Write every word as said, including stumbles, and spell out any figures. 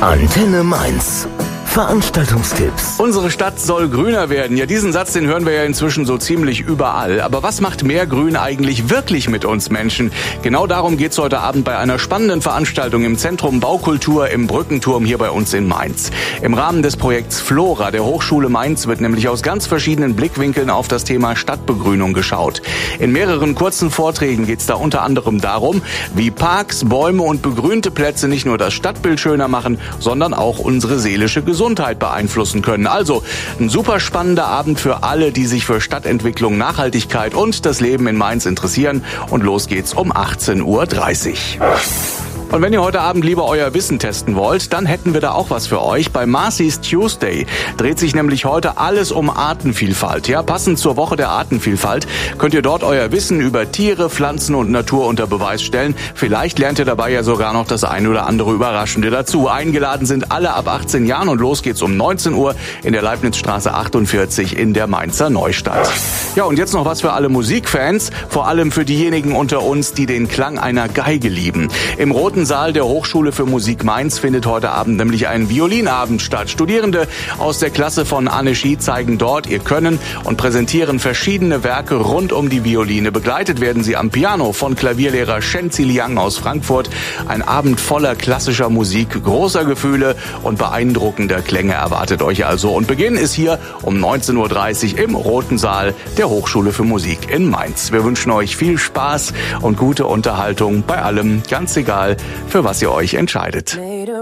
Antenne Mainz. Veranstaltungstipps. Unsere Stadt soll grüner werden. Ja, diesen Satz, den hören wir ja inzwischen so ziemlich überall. Aber was macht mehr Grün eigentlich wirklich mit uns Menschen? Genau darum geht's heute Abend bei einer spannenden Veranstaltung im Zentrum Baukultur im Brückenturm hier bei uns in Mainz. Im Rahmen des Projekts Flora der Hochschule Mainz wird nämlich aus ganz verschiedenen Blickwinkeln auf das Thema Stadtbegrünung geschaut. In mehreren kurzen Vorträgen geht's da unter anderem darum, wie Parks, Bäume und begrünte Plätze nicht nur das Stadtbild schöner machen, sondern auch unsere seelische Gesundheit beeinflussen können. Also ein super spannender Abend für alle, die sich für Stadtentwicklung, Nachhaltigkeit und das Leben in Mainz interessieren. Und los geht's um achtzehn Uhr dreißig. Und wenn ihr heute Abend lieber euer Wissen testen wollt, dann hätten wir da auch was für euch. Bei Marcy's Tuesday dreht sich nämlich heute alles um Artenvielfalt. Ja, passend zur Woche der Artenvielfalt könnt ihr dort euer Wissen über Tiere, Pflanzen und Natur unter Beweis stellen. Vielleicht lernt ihr dabei ja sogar noch das ein oder andere Überraschende dazu. Eingeladen sind alle ab achtzehn Jahren und los geht's um neunzehn Uhr in der Leibnizstraße achtundvierzig in der Mainzer Neustadt. Ja, und jetzt noch was für alle Musikfans, vor allem für diejenigen unter uns, die den Klang einer Geige lieben. Im Roten Saal der Hochschule für Musik Mainz findet heute Abend nämlich ein Violinabend statt. Studierende aus der Klasse von Anne Schi zeigen dort ihr Können und präsentieren verschiedene Werke rund um die Violine. Begleitet werden sie am Piano von Klavierlehrer Shen Ziliang aus Frankfurt. Ein Abend voller klassischer Musik, großer Gefühle und beeindruckender Klänge erwartet euch also. Und Beginn ist hier um neunzehn Uhr dreißig im Roten Saal der Hochschule für Musik in Mainz. Wir wünschen euch viel Spaß und gute Unterhaltung bei allem, ganz egal, für was ihr euch entscheidet.